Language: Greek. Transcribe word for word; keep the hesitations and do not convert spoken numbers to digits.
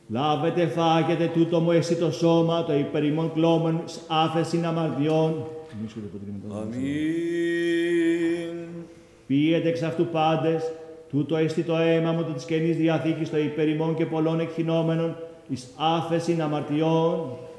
Λάβετε φάγετε τούτο μου εσύ το σώμα, το υπερ ημών κλώμεν άφεσιν αμαρτιών. Αμήν. Πίετε εξ αυτού πάντες, τούτο εστι το αίμα μου της Καινής Διαθήκης, το υπερ ημών και πολλών εκχυνόμενων εις άφεσιν αμαρτιών.